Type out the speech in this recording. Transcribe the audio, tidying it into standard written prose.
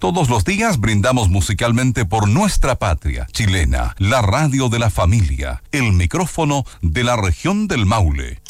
Todos los días brindamos musicalmente por nuestra patria chilena, la radio de la familia, el micrófono de la región del Maule.